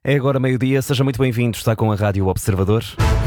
É agora meio-dia, seja muito bem-vindo, está com a Rádio Observador.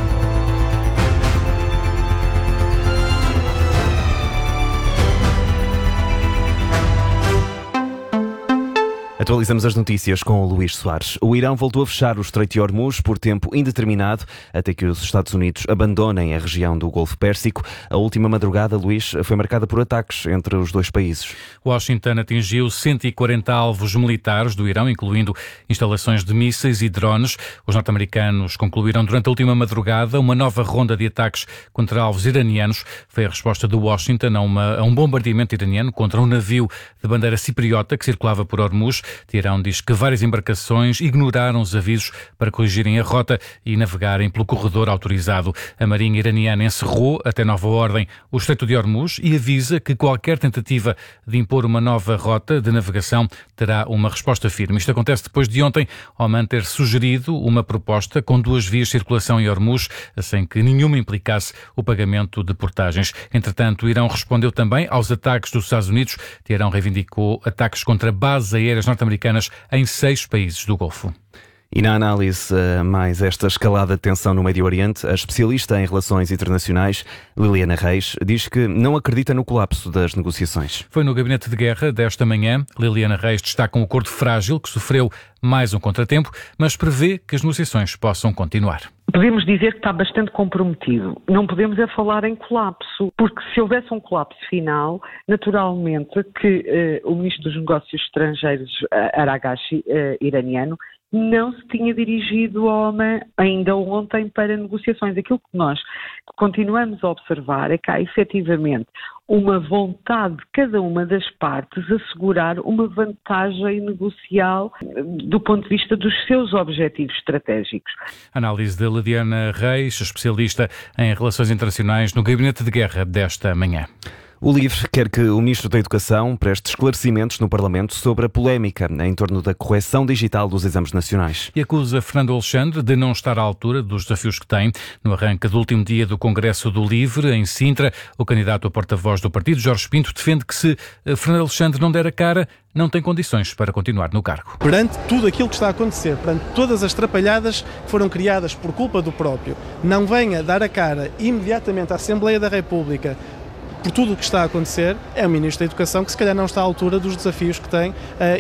Atualizamos as notícias com o Luís Soares. O Irão voltou a fechar o Estreito de Hormuz por tempo indeterminado até que os Estados Unidos abandonem a região do Golfo Pérsico. A última madrugada, Luís, foi marcada por ataques entre os dois países. Washington atingiu 140 alvos militares do Irão, incluindo instalações de mísseis e drones. Os norte-americanos concluíram durante a última madrugada uma nova ronda de ataques contra alvos iranianos. Foi a resposta de Washington a um bombardeamento iraniano contra um navio de bandeira cipriota que circulava por Hormuz. Teherão diz que várias embarcações ignoraram os avisos para corrigirem a rota e navegarem pelo corredor autorizado. A Marinha iraniana encerrou, até nova ordem, o Estreito de Hormuz e avisa que qualquer tentativa de impor uma nova rota de navegação terá uma resposta firme. Isto acontece depois de ontem Oman ter sugerido uma proposta com 2 vias de circulação em Hormuz, sem que nenhuma implicasse o pagamento de portagens. Entretanto, o Irão respondeu também aos ataques dos Estados Unidos. Teherão reivindicou ataques contra bases aéreas norte-americanas em 6 países do Golfo. E na análise mais esta escalada de tensão no Médio Oriente, a especialista em relações internacionais, Liliana Reis, diz que não acredita no colapso das negociações. Foi no gabinete de guerra desta manhã. Liliana Reis destaca um acordo frágil que sofreu mais um contratempo, mas prevê que as negociações possam continuar. Podemos dizer que está bastante comprometido. Não podemos falar em colapso, porque se houvesse um colapso final, naturalmente que o Ministro dos Negócios Estrangeiros, Aragashi, iraniano, não se tinha dirigido ao Oman ainda ontem para negociações. Aquilo que nós continuamos a observar é que há efetivamente uma vontade de cada uma das partes assegurar uma vantagem negocial do ponto de vista dos seus objetivos estratégicos. Análise de Liliana Reis, especialista em relações internacionais no gabinete de guerra desta manhã. O LIVRE quer que o Ministro da Educação preste esclarecimentos no Parlamento sobre a polémica em torno da correção digital dos exames nacionais. E acusa Fernando Alexandre de não estar à altura dos desafios que tem. No arranque do último dia do Congresso do LIVRE, em Sintra, o candidato a porta-voz do partido, Jorge Pinto, defende que se Fernando Alexandre não der a cara, não tem condições para continuar no cargo. Perante tudo aquilo que está a acontecer, perante todas as trapalhadas que foram criadas por culpa do próprio, não venha dar a cara imediatamente à Assembleia da República por tudo o que está a acontecer, é o Ministro da Educação que se calhar não está à altura dos desafios que tem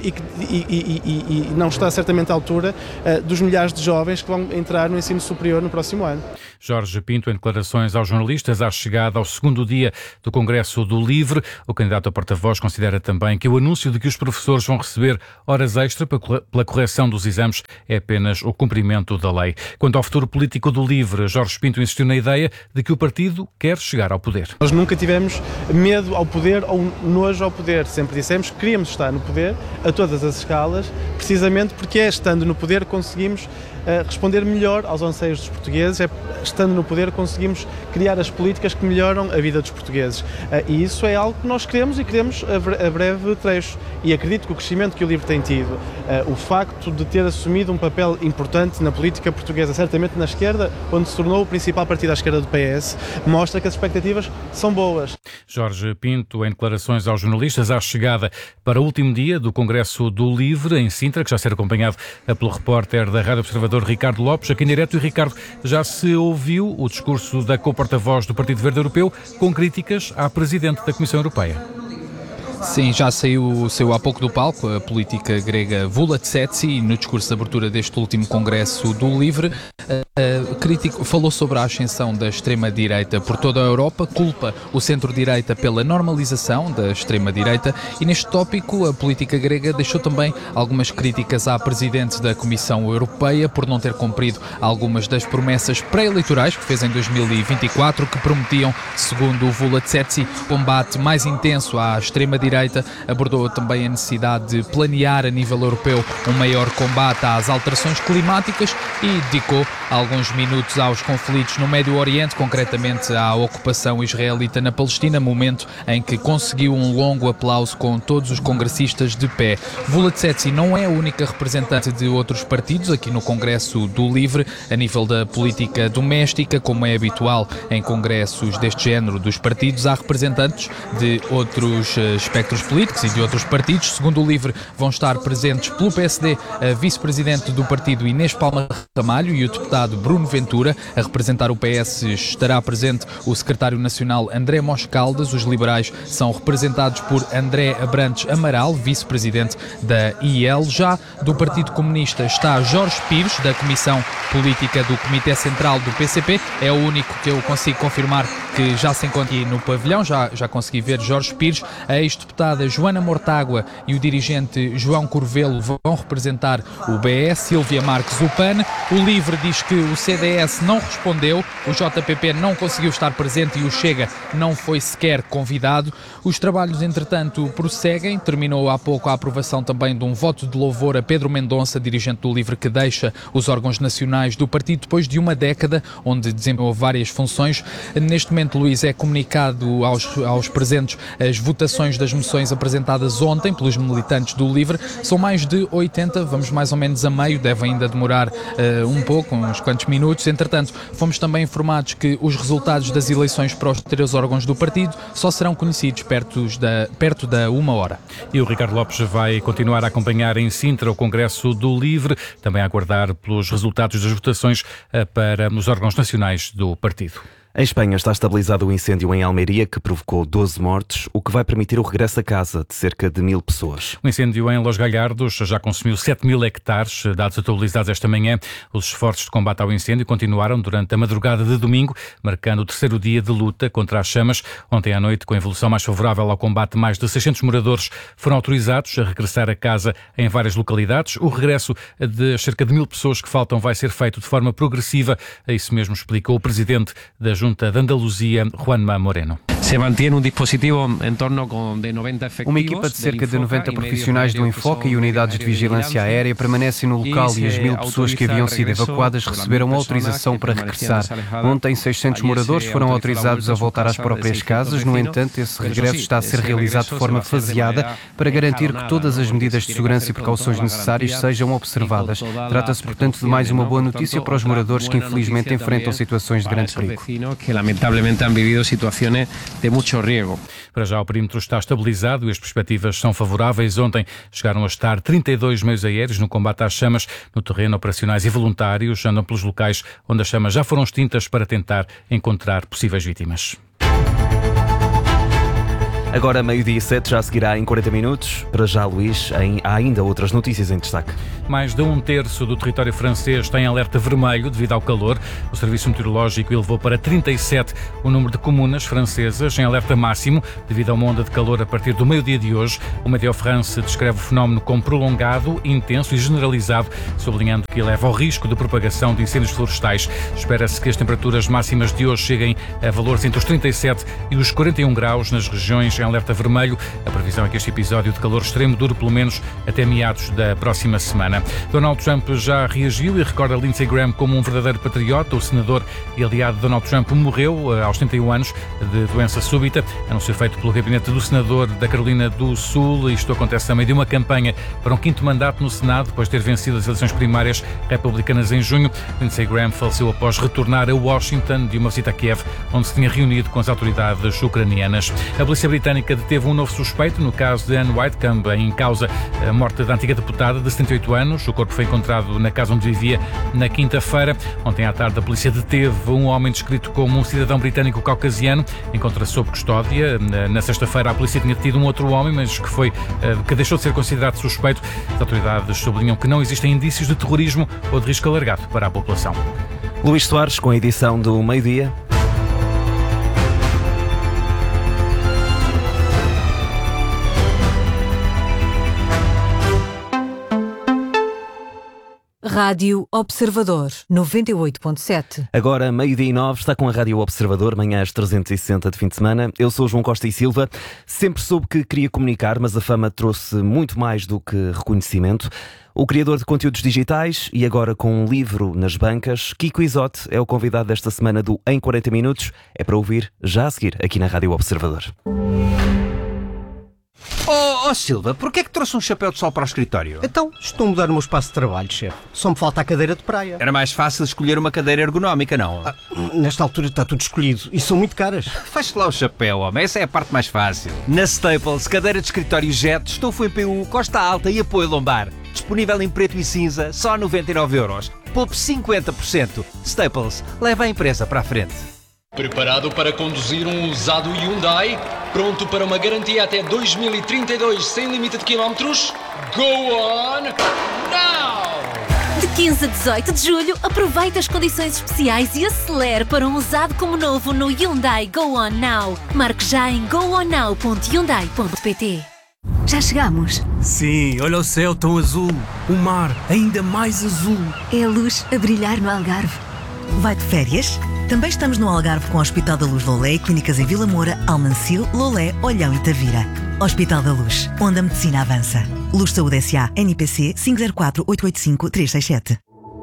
e não está certamente à altura dos milhares de jovens que vão entrar no ensino superior no próximo ano. Jorge Pinto, em declarações aos jornalistas à chegada ao segundo dia do Congresso do LIVRE, o candidato a porta-voz considera também que o anúncio de que os professores vão receber horas extra pela correção dos exames é apenas o cumprimento da lei. Quanto ao futuro político do LIVRE, Jorge Pinto insistiu na ideia de que o partido quer chegar ao poder. Nós nunca tivemos medo ao poder ou nojo ao poder. Sempre dissemos que queríamos estar no poder a todas as escalas, precisamente porque é estando no poder que conseguimos responder melhor aos anseios dos portugueses, estando no poder conseguimos criar as políticas que melhoram a vida dos portugueses. E isso é algo que nós queremos e queremos a breve trecho. E acredito que o crescimento que o LIVRE tem tido, o facto de ter assumido um papel importante na política portuguesa, certamente na esquerda, onde se tornou o principal partido à esquerda do PS, mostra que as expectativas são boas. Jorge Pinto, em declarações aos jornalistas à chegada para o último dia do Congresso do LIVRE, em Sintra, que já será acompanhado pelo repórter da Rádio Observador, Ricardo Lopes, aqui em direto. E Ricardo, já se ouviu o discurso da co-porta-voz do Partido Verde Europeu com críticas à Presidente da Comissão Europeia. Sim, já saiu há pouco do palco a política grega Vula Tsetsi no discurso de abertura deste último congresso do LIVRE. Crítico falou sobre a ascensão da extrema-direita por toda a Europa, culpa o centro-direita pela normalização da extrema-direita e neste tópico a política grega deixou também algumas críticas à Presidente da Comissão Europeia por não ter cumprido algumas das promessas pré-eleitorais que fez em 2024 que prometiam, segundo o Vula Tsetsi, combate mais intenso à extrema-direita. Abordou também a necessidade de planear a nível europeu um maior combate às alterações climáticas e dedicou alguns minutos aos conflitos no Médio Oriente, concretamente à ocupação israelita na Palestina, momento em que conseguiu um longo aplauso com todos os congressistas de pé. Vulatsetsi não é a única representante de outros partidos aqui no Congresso do Livre, a nível da política doméstica, como é habitual em congressos deste género dos partidos. Há representantes de outros espectros políticos e de outros partidos. Segundo o Livre, vão estar presentes pelo PSD a vice-presidente do partido Inês Palma Ramalho e o deputado Bruno Ventura. A representar o PS estará presente o secretário nacional André Moscaldas. Os liberais são representados por André Abrantes Amaral, vice-presidente da IEL. Já do Partido Comunista está Jorge Pires, da Comissão Política do Comitê Central do PCP. É o único que eu consigo confirmar que já se encontra aqui no pavilhão. Já consegui ver Jorge Pires. A ex-deputada Joana Mortágua e o dirigente João Corvelo vão representar o BS, Sílvia Marques o PAN. O Livre diz que o CDS não respondeu, o JPP não conseguiu estar presente e o Chega não foi sequer convidado. Os trabalhos, entretanto, prosseguem. Terminou há pouco a aprovação também de um voto de louvor a Pedro Mendonça, dirigente do Livre, que deixa os órgãos nacionais do partido depois de uma década, onde desempenhou várias funções. Neste momento, Luís, é comunicado aos presentes as votações das moções apresentadas ontem pelos militantes do Livre. São mais de 80, vamos mais ou menos a meio, deve ainda demorar um pouco, uns quantos minutos. Entretanto, fomos também informados que os resultados das eleições para os 3 órgãos do partido só serão conhecidos perto da 1h. E o Ricardo Lopes vai continuar a acompanhar em Sintra o Congresso do Livre, também a aguardar pelos resultados das votações para os órgãos nacionais do partido. Em Espanha está estabilizado o incêndio em Almeria que provocou 12 mortes, o que vai permitir o regresso a casa de cerca de 1000 pessoas. O incêndio em Los Galhardos já consumiu 7.000 hectares, dados atualizados esta manhã. Os esforços de combate ao incêndio continuaram durante a madrugada de domingo, marcando o 3º dia de luta contra as chamas. Ontem à noite, com a evolução mais favorável ao combate, mais de 600 moradores foram autorizados a regressar a casa em várias localidades. O regresso de cerca de 1000 pessoas que faltam vai ser feito de forma progressiva. Isso mesmo explicou o presidente da Junta de Andaluzia, Juanma Moreno. Se mantém dispositivo em torno de 90 efectivos. Uma equipa de cerca de 90 profissionais do Enfoca e unidades de vigilância aérea permanecem no local e as 1000 pessoas que haviam sido evacuadas receberam autorização para regressar. Ontem, 600 moradores foram autorizados a voltar às próprias casas. No entanto, esse regresso está a ser realizado de forma faseada para garantir que todas as medidas de segurança e precauções necessárias sejam observadas. Trata-se, portanto, de mais uma boa notícia para os moradores que infelizmente enfrentam situações de grande perigo. Que lamentavelmente han vivido situações de muito riesgo. Para já o perímetro está estabilizado e as perspectivas são favoráveis. Ontem chegaram a estar 32 meios aéreos no combate às chamas. No terreno, operacionais e voluntários andam pelos locais onde as chamas já foram extintas para tentar encontrar possíveis vítimas. Agora, meio-dia e 7, já seguirá em 40 minutos. Para já, Luís, há ainda outras notícias em destaque. Mais de 1/3 do território francês tem alerta vermelho devido ao calor. O Serviço Meteorológico elevou para 37 o número de comunas francesas em alerta máximo devido a uma onda de calor a partir do meio-dia de hoje. O Météo France descreve o fenómeno como prolongado, intenso e generalizado, sublinhando que eleva ao risco de propagação de incêndios florestais. Espera-se que as temperaturas máximas de hoje cheguem a valores entre os 37 e os 41 graus nas regiões em alerta vermelho. A previsão é que este episódio de calor extremo dure pelo menos até meados da próxima semana. Donald Trump já reagiu e recorda Lindsey Graham como um verdadeiro patriota. O senador e aliado de Donald Trump morreu aos 71 anos de doença súbita. Anúncio feito pelo gabinete do senador da Carolina do Sul. Isto acontece a meio de uma campanha para um 5º mandato no Senado, depois de ter vencido as eleições primárias republicanas em junho. Lindsey Graham faleceu após retornar a Washington de uma visita a Kiev, onde se tinha reunido com as autoridades ucranianas. A polícia britânica deteve um novo suspeito no caso de Anne Whitecomb, em causa a morte da antiga deputada de 78 anos. O corpo foi encontrado na casa onde vivia na quinta-feira. Ontem à tarde a polícia deteve um homem descrito como um cidadão britânico caucasiano. Encontra-se sob custódia. Na sexta-feira a polícia tinha detido um outro homem, mas que deixou de ser considerado suspeito. As autoridades sublinham que não existem indícios de terrorismo ou de risco alargado para a população. Luís Soares com a edição do meio-dia. Rádio Observador 98.7. Agora, 12:09, está com a Rádio Observador, manhãs 360 de fim de semana. Eu sou João Costa e Silva. Sempre soube que queria comunicar, mas a fama trouxe muito mais do que reconhecimento. O criador de conteúdos digitais e agora com um livro nas bancas, Kiko Isote é o convidado desta semana do Em 40 Minutos. É para ouvir já a seguir aqui na Rádio Observador. Oh Silva, porquê é que trouxe um chapéu de sol para o escritório? Então, estou a mudar o meu espaço de trabalho, chefe. Só me falta a cadeira de praia. Era mais fácil escolher uma cadeira ergonómica, não? Nesta altura está tudo escolhido e são muito caras. Feche lá o chapéu, homem. Essa é a parte mais fácil. Na Staples, cadeira de escritório Jet, estofo em PU, costa alta e apoio lombar. Disponível em preto e cinza, só 99€. Poupe 50%. Staples, leva a empresa para a frente. Preparado para conduzir um usado Hyundai? Pronto para uma garantia até 2032 sem limite de quilómetros? Go on now! De 15 a 18 de julho, aproveite as condições especiais e acelere para um usado como novo no Hyundai Go On Now. Marque já em gooonnow.hyundai.pt. Já chegamos? Sim, olha o céu tão azul, o mar ainda mais azul. É a luz a brilhar no Algarve. Vai de férias? Também estamos no Algarve com o Hospital da Luz Lolé e clínicas em Vila Moura, Almancil, Lolé, Olhão e Tavira. Hospital da Luz, onde a medicina avança. Luz Saúde S.A. NPC 504-885-367.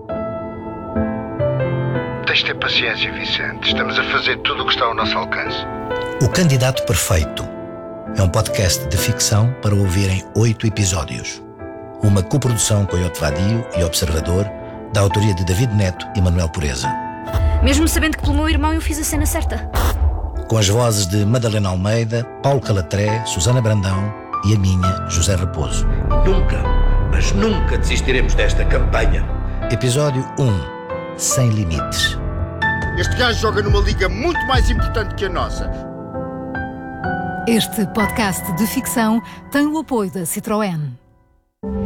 Tens de ter paciência, Vicente. Estamos a fazer tudo o que está ao nosso alcance. O Candidato Perfeito é um podcast de ficção para ouvir em 8 episódios. Uma coprodução com Iote Vadio e Observador, da autoria de David Neto e Manuel Pureza. Mesmo sabendo que pelo meu irmão eu fiz a cena certa. Com as vozes de Madalena Almeida, Paulo Calatré, Susana Brandão e a minha, José Raposo. Nunca, mas nunca desistiremos desta campanha. Episódio 1. Sem limites. Este gajo joga numa liga muito mais importante que a nossa. Este podcast de ficção tem o apoio da Citroën.